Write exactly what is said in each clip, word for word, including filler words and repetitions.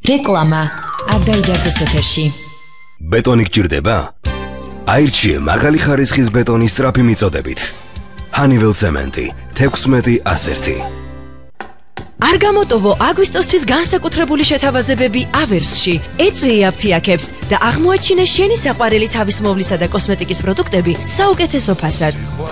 რეკლამა არ დაიდარდეს ეთერში. ბეტონი გჭირდება? აირჩიე მაღალი ხარისხის ბეტონის სწრაფი მიწოდებით. Honeywell ცემენტი თექვსმეტი ას ერთი. არ გამოტოვო აგვისტოსთვის განსაკუთრებული შეთავაზებები ავერსში. ეწვიე აფთიაქებს და აღმოაჩინე შენი საყვარელი თავისმოვლისა და კოსმეტიკის პროდუქტები საუკეთესო ფასად.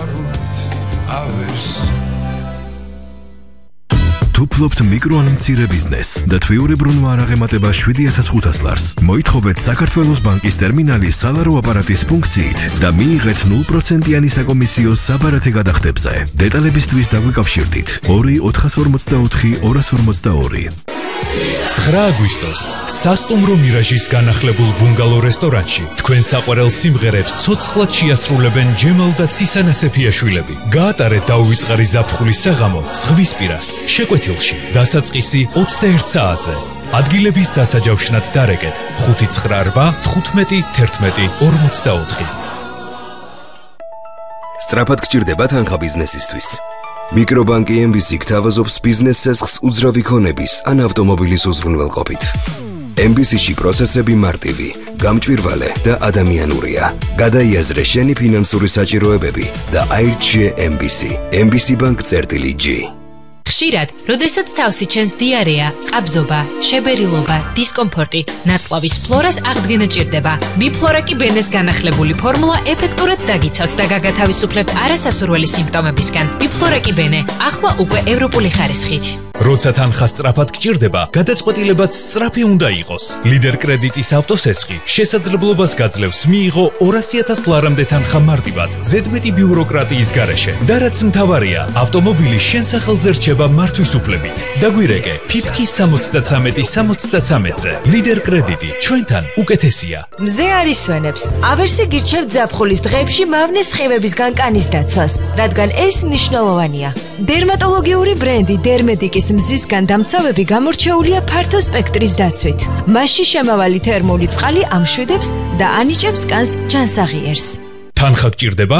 თუ ფლობთ მიკრო ან მცირე ბიზნესს და თვიურებრუნვა არ აღემატება შვიდი ათას ხუთას ლარს, მოითხოვეთ საქართველოს ბანკის ტერმინალის სალარო აპარატის ფუნქციით და მიიღეთ ნულ პროცენტიანი საკომისიო საბარათე გადახდებზე. დეტალებისთვის დაგვიკავშირდით ორი ოთხას ორმოცდაოთხი ორას ორმოცდაორი. ცხრა აგვისტოს სასტუმრო მირაჟის განახლებულ ბუნგალო რესტორანში თქვენ საყვარელ სიმღერებს ცოცხლად შეასრულებენ ჯემალ და ცისანა სეფიაშვილები. გაატარეთ დაუვიწყარი ზაფხულის საღამო ზღვისპირას შეკვეთილში დასაწყისი ოცდაერთ საათზე. ადგილების დასაჯავშნად დარეკეთ ხუთი ცხრა რვა თხუთმეტი თერთმეტი ორმოცდაოთხი. სწრაფად გჭირდება თანხა ბიზნესისთვის. მიკრობანკი ემ ბი სი გთავაზობს ბიზნეს ცესხს უძრავი ქონების ან ავტომობილის უზრუნველყოფით. ემ ბი სი-ში პროცესები მარტივი, გამჭვირვალე და ადამიანურია. გადაიაზრე შენი ფინანსური საჭიროებები და აირჩიე ემ ბი სი. ემ ბი სი ბანკ წერტილი ჯი. ხშირად, როდესაც თავსი ჩენს დიარეა, ყაბზობა, შებერილობა, დისკომფორტი, ნაწლავის ფლორას აღდგენა ჭირდება. ბიფლორაკი ბენეს განახლებული ფორმულა ეფექტურად დაგიცავთ და გაგათავისუფლებთ არასასურველი სიმპტომებისგან. ბიფლორაკი ბენე, ახლა უკვე ევროპული ხარისხით. როცა თანხა სწრაფად გჭირდება, გადაწყვეტილებაც სწრაფი უნდა იყოს. ლიდერ კრედიტის ავტოსესხი შესაძლებლობას გაძლევს მიიღო ორასი ათას ლარამდე თანხა მარტივად, ზედმეტი ბიუროკრატიის გარეშე. და რაც მთავარია, ავტომობილი შენ სახელზე რჩება მართვის უფლებით. დაგვირეკე ფიფკი სამოცდაცამეტი სამოცდაცამეტზე. ლიდერ კრედიტი ჩვენთან უკეთესია. მზე არ ისვენებს. ავერსი გირჩევთ ზაფხულის დღეებში მავნე სხივების განკანის დაცვას, რადგან ეს მნიშვნელოვანია. დერმატოლოგიური ბრენდი დერმედიკის მზისგან დამცავები გამორჩეულია ფართო სპექტრის დაცვით. მასში შემავალი თერმული წყალი ამშვიდებს და ანიჭებს კანს ჯანსაღიერს. თანხა გჭირდება?